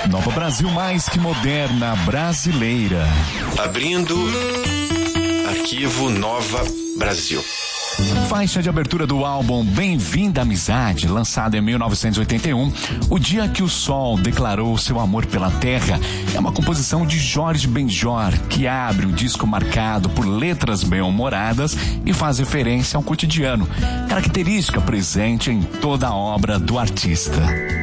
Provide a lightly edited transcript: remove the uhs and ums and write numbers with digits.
Nova Brasil mais que moderna, brasileira. Abrindo arquivo Nova Brasil. Faixa de abertura do álbum Bem-vinda Amizade, lançado em 1981, o dia que o sol declarou seu amor pela terra, é uma composição de Jorge Benjor, que abre o disco marcado por letras bem-humoradas e faz referência ao cotidiano, característica presente em toda a obra do artista.